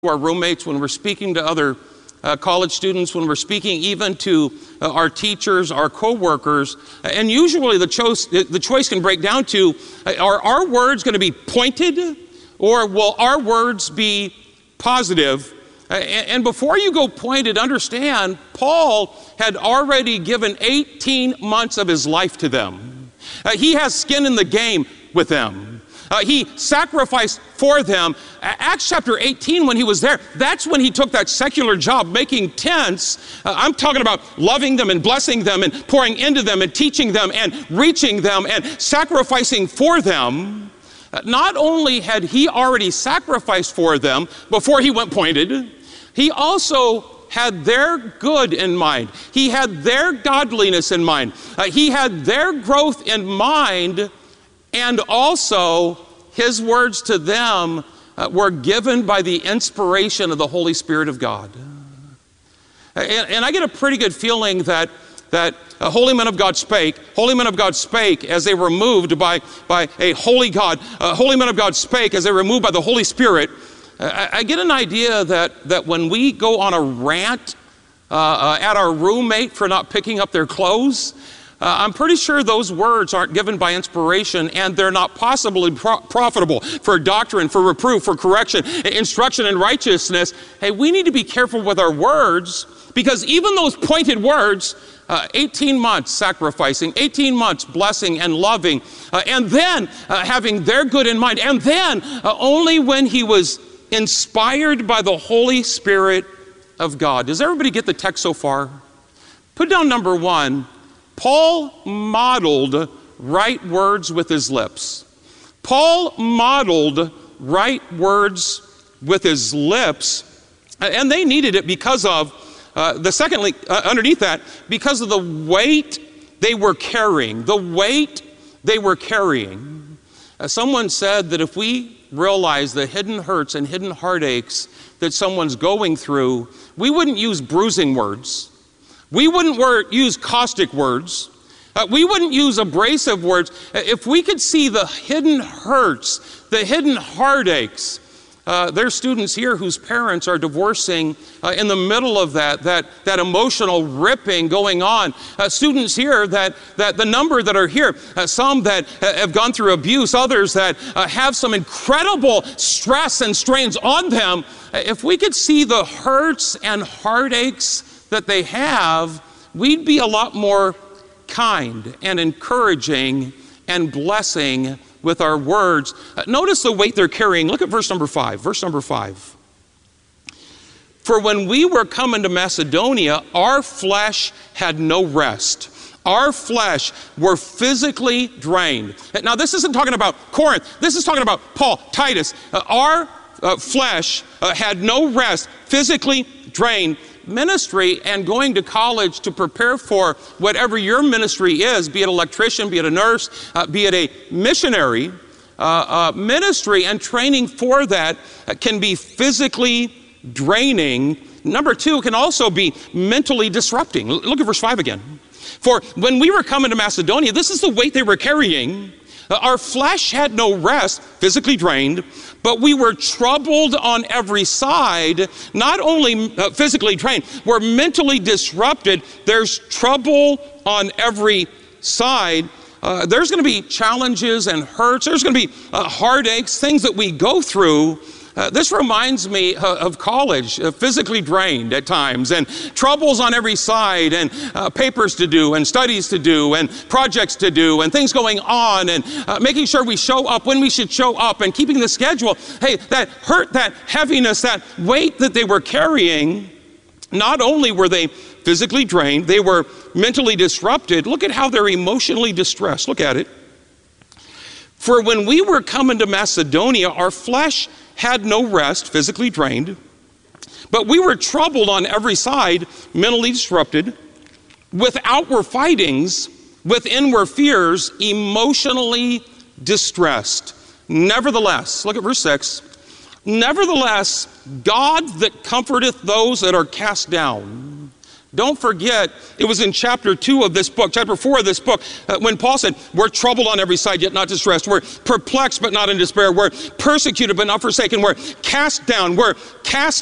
our roommates, when we're speaking to other college students, when we're speaking even to our teachers, our co-workers, and usually the choice can break down to, are our words going to be pointed, or will our words be positive? And before you go pointed, understand, Paul had already given 18 months of his life to them. He has skin in the game with them. He sacrificed for them. Acts chapter 18, when he was there, that's when he took that secular job, making tents. I'm talking about loving them and blessing them and pouring into them and teaching them and reaching them and sacrificing for them. Not only had he already sacrificed for them before he went pointed, he also had their good in mind. He had their godliness in mind. He had their growth in mind. And also, his words to them were given by the inspiration of the Holy Spirit of God. And I get a pretty good feeling that holy men of God spake as they were moved by a holy God. Holy men of God spake as they were moved by the Holy Spirit. I get an idea that when we go on a rant at our roommate for not picking up their clothes, I'm pretty sure those words aren't given by inspiration, and they're not possibly profitable for doctrine, for reproof, for correction, instruction in righteousness. Hey, we need to be careful with our words, because even those pointed words, 18 months sacrificing, 18 months blessing and loving, and then having their good in mind, and then only when he was inspired by the Holy Spirit of God. Does everybody get the text so far? Put down number one. Paul modeled right words with his lips. Paul modeled right words with his lips, and they needed it because of, underneath that, because of the weight they were carrying. The weight they were carrying. Someone said that if we realize the hidden hurts and hidden heartaches that someone's going through, we wouldn't use bruising words. We wouldn't use caustic words. We wouldn't use abrasive words. If we could see the hidden hurts, the hidden heartaches, there's students here whose parents are divorcing in the middle of that emotional ripping going on. Students here that the number that are here, some that have gone through abuse, others that have some incredible stress and strains on them. If we could see the hurts and heartaches that they have, we'd be a lot more kind and encouraging and blessing with our words. Notice the weight they're carrying. Look at verse number 5. Verse number 5. For when we were coming to Macedonia, our flesh had no rest. Our flesh were physically drained. Now, this isn't talking about Corinth. This is talking about Paul, Titus. Our flesh had no rest, physically drained. Ministry and going to college to prepare for whatever your ministry is, be it an electrician, be it a nurse, be it a missionary, ministry and training for that can be physically draining. Number two, it can also be mentally disrupting. Look at verse 5 again. For when we were coming to Macedonia, this is the weight they were carrying. Our flesh had no rest, physically drained, but we were troubled on every side, not only physically drained, we're mentally disrupted. There's trouble on every side. There's going to be challenges and hurts. There's going to be heartaches, things that we go through. This reminds me of college, physically drained at times, and troubles on every side, and papers to do, and studies to do, and projects to do, and things going on, and making sure we show up when we should show up, and keeping the schedule. Hey, that hurt, that heaviness, that weight that they were carrying, not only were they physically drained, they were mentally disrupted. Look at how they're emotionally distressed. Look at it. For when we were coming to Macedonia, our flesh had no rest, physically drained, but we were troubled on every side, mentally disrupted, with outward fightings, with inward fears, emotionally distressed. Nevertheless, look at verse 6. Nevertheless, God that comforteth those that are cast down. Don't forget, it was in chapter 4 of this book, when Paul said, we're troubled on every side, yet not distressed. We're perplexed, but not in despair. We're persecuted, but not forsaken. We're cast down. We're cast